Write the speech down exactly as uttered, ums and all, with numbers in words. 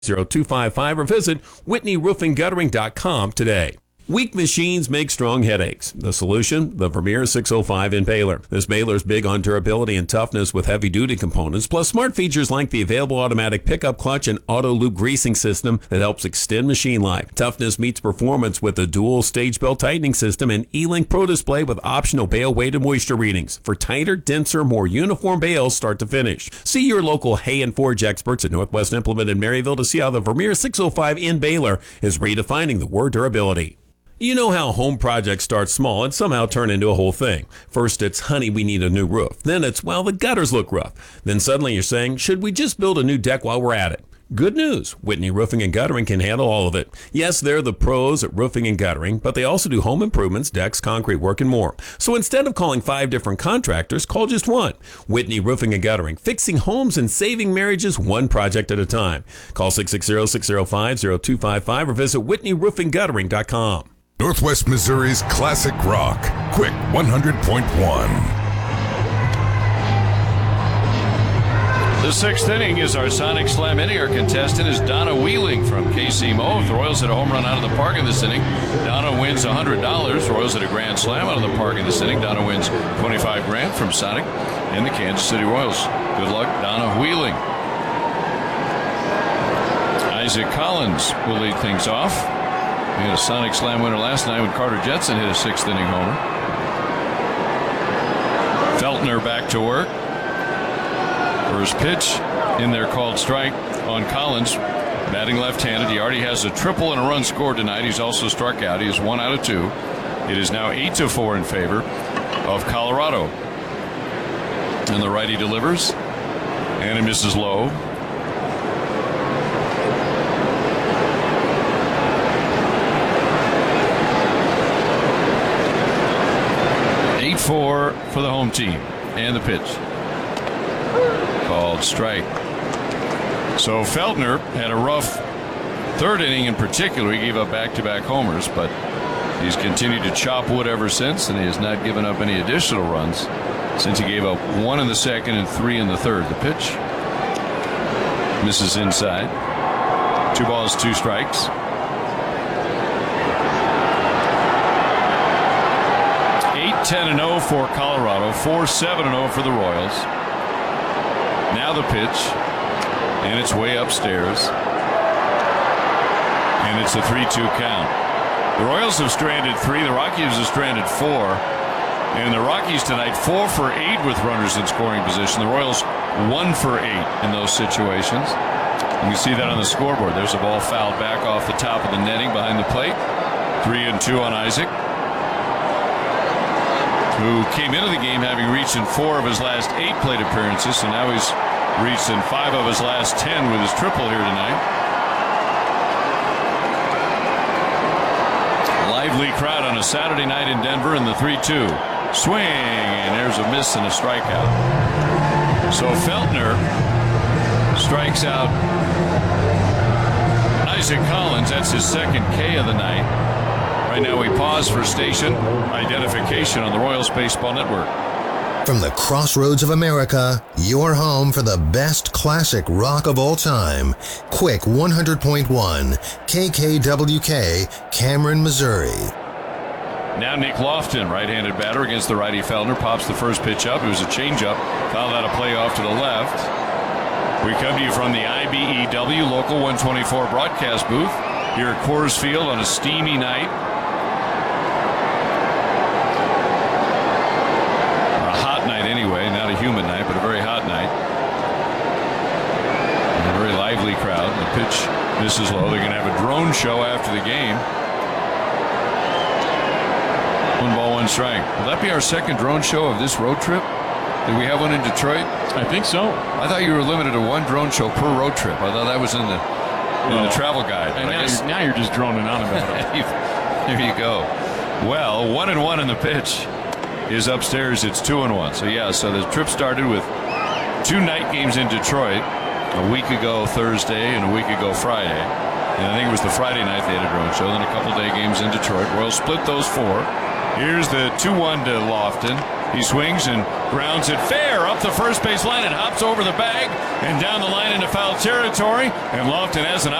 zero two five five or visit whitney roofing guttering dot com today. Weak machines make strong headaches. The solution? The Vermeer six oh five in baler. This baler is big on durability and toughness with heavy-duty components, plus smart features like the available automatic pickup clutch and auto loop greasing system that helps extend machine life. Toughness meets performance with a dual stage belt tightening system and E-Link Pro display with optional bale weight and moisture readings for tighter, denser, more uniform bales start to finish. See your local Hay and Forge experts at Northwest Implement in Maryville to see how the Vermeer six oh five in baler is redefining the word durability. You know how home projects start small and somehow turn into a whole thing. First it's, honey, we need a new roof. Then it's, well, the gutters look rough. Then suddenly you're saying, should we just build a new deck while we're at it? Good news, Whitney Roofing and Guttering can handle all of it. Yes, they're the pros at roofing and guttering, but they also do home improvements, decks, concrete work, and more. So instead of calling five different contractors, call just one. Whitney Roofing and Guttering, fixing homes and saving marriages one project at a time. Call six six zero, six zero five, zero two five five or visit whitney roofing guttering dot com. Northwest Missouri's classic rock, Quick one hundred point one. The sixth inning is our Sonic Slam inning. Our contestant is Donna Wheeling from K C Mo. If the Royals hit a home run out of the park in this inning, Donna wins one hundred dollars. Royals hit a grand slam out of the park in this inning. Donna wins twenty-five grand from Sonic and the Kansas City Royals. Good luck, Donna Wheeling. Isaac Collins will lead things off. He had a Sonic Slam winner last night when Carter Jetson hit a sixth inning homer. Feltner back to work. First pitch in there called strike on Collins. Batting left-handed. He already has a triple and a run scored tonight. He's also struck out. He is one out of two. It is now eight to four in favor of Colorado. And the righty delivers. And it misses low. eight four for the home team. And the pitch. Called strike. So Feltner had a rough third inning in particular. He gave up back-to-back homers, but he's continued to chop wood ever since, and he has not given up any additional runs since he gave up one in the second and three in the third. The pitch misses inside. Two balls, two strikes. ten and oh for Colorado, four seven and oh for the Royals. Now the pitch, and it's way upstairs, and it's a three two count. The Royals have stranded three, the Rockies have stranded four, and the Rockies tonight four for eight with runners in scoring position. The Royals one for eight in those situations. You can see that on the scoreboard. There's a ball fouled back off the top of the netting behind the plate. Three and two on Isaac, who came into the game having reached in four of his last eight plate appearances, so now he's reached in five of his last ten with his triple here tonight. Lively crowd on a Saturday night in Denver in the three two. Swing, and there's a miss and a strikeout. So Feltner strikes out Isaac Collins. That's his second K of the night. Right now we pause for station identification on the Royals Baseball Network. From the crossroads of America, your home for the best classic rock of all time. Quick one hundred point one, K K W K, Cameron, Missouri. Now Nick Lofton, right-handed batter against the righty Feltner, pops the first pitch up. It was a changeup, fouled out a play off to the left. We come to you from the I B E W Local one twenty-four broadcast booth here at Coors Field on a steamy night. Humid night, but a very hot night. And a very lively crowd. The pitch misses low. They're going to have a drone show after the game. One ball, one strike. Will that be our second drone show of this road trip? Did we have one in Detroit? I think so. I thought you were limited to one drone show per road trip. I thought that was in the in well, the travel guide. And now, I guess, you're, now you're just droning on about it. There you go. Well, one and one in the pitch. Is upstairs. It's two and one. So yeah, so the trip started with two night games in Detroit a week ago Thursday and a week ago Friday, and I think it was the Friday night they had a drone show. Then a couple day games in Detroit. Royals split those four. Here's the two one to Lofton. He swings and grounds it fair up the first base line. It hops over the bag and down the line into foul territory. And Lofton has an